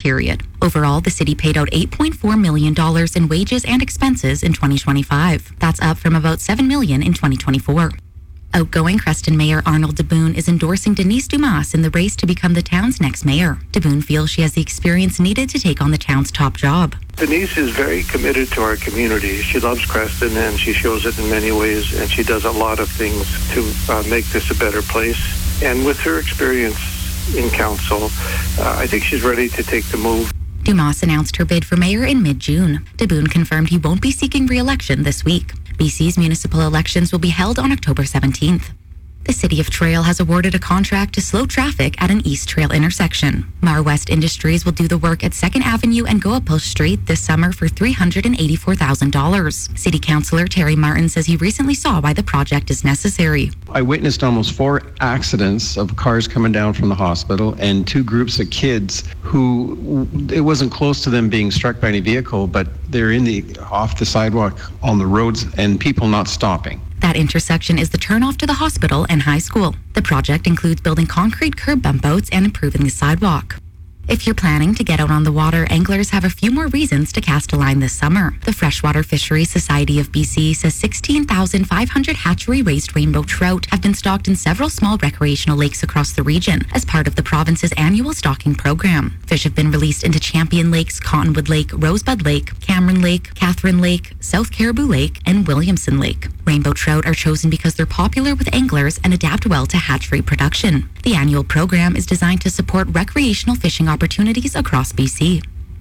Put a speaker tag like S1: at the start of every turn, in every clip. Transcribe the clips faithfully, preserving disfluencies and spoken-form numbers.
S1: period. Overall, the city paid out eight point four million dollars in wages and expenses in twenty twenty-five. That's up from about seven million dollars in twenty twenty-four. Outgoing Creston Mayor Arnold DeBoon is endorsing Denise Dumas in the race to become the town's next mayor. DeBoon feels she has the experience needed to take on the town's top job.
S2: Denise is very committed to our community. She loves Creston, and she shows it in many ways, and she does a lot of things to uh, make this a better place. And with her experience in council, uh, I think she's ready to take the move.
S1: Dumas announced her bid for mayor in mid-June. DeBoon confirmed he won't be seeking re-election this week. B C's municipal elections will be held on October seventeenth. The City of Trail has awarded a contract to slow traffic at an East Trail intersection. Mar West Industries will do the work at second Avenue and Goa Street this summer for three hundred eighty-four thousand dollars. City Councillor Terry Martin says he recently saw why the project is necessary.
S3: I witnessed almost four accidents of cars coming down from the hospital and two groups of kids who, it wasn't close to them being struck by any vehicle, but they're in the off the sidewalk on the roads and people not stopping.
S1: That intersection is the turnoff to the hospital and high school. The project includes building concrete curb bump outs and improving the sidewalk. If you're planning to get out on the water, anglers have a few more reasons to cast a line this summer. The Freshwater Fisheries Society of B C says sixteen thousand five hundred hatchery-raised rainbow trout have been stocked in several small recreational lakes across the region as part of the province's annual stocking program. Fish have been released into Champion Lakes, Cottonwood Lake, Rosebud Lake, Cameron Lake, Catherine Lake, South Caribou Lake, and Williamson Lake. Rainbow trout are chosen because they're popular with anglers and adapt well to hatchery production. The annual program is designed to support recreational fishing opportunities across B C.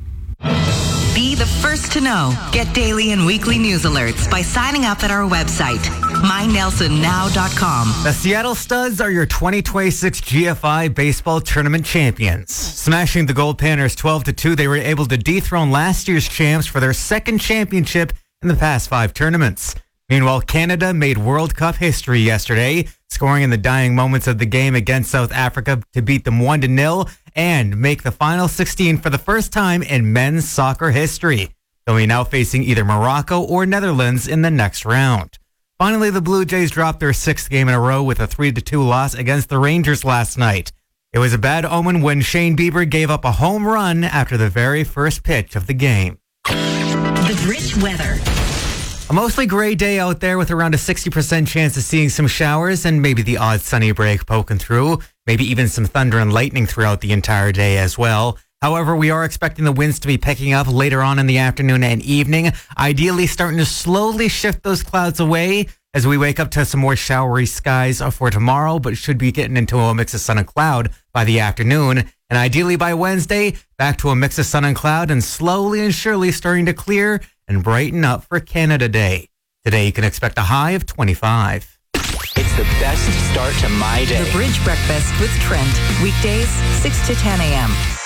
S4: Be the first to know. Get daily and weekly news alerts by signing up at our website, my nelson now dot com.
S5: The Seattle Studs are your twenty twenty-six G F I Baseball Tournament champions. Smashing the Gold Panthers twelve to two, they were able to dethrone last year's champs for their second championship in the past five tournaments. Meanwhile, Canada made World Cup history yesterday, scoring in the dying moments of the game against South Africa to beat them one to nil and make the final sixteen for the first time in men's soccer history. They'll be now facing either Morocco or Netherlands in the next round. Finally, the Blue Jays dropped their sixth game in a row with a three to two loss against the Rangers last night. It was a bad omen when Shane Bieber gave up a home run after the very first pitch of the game.
S4: The Rich weather.
S5: A mostly gray day out there with around a sixty percent chance of seeing some showers and maybe the odd sunny break poking through, maybe even some thunder and lightning throughout the entire day as well. However, we are expecting the winds to be picking up later on in the afternoon and evening, ideally starting to slowly shift those clouds away as we wake up to some more showery skies for tomorrow, but should be getting into a mix of sun and cloud by the afternoon. And ideally by Wednesday, back to a mix of sun and cloud and slowly and surely starting to clear and brighten up for Canada Day. Today, you can expect a high of twenty-five.
S6: It's the best start to my day.
S4: The Bridge Breakfast with Trent. Weekdays, six to ten a.m.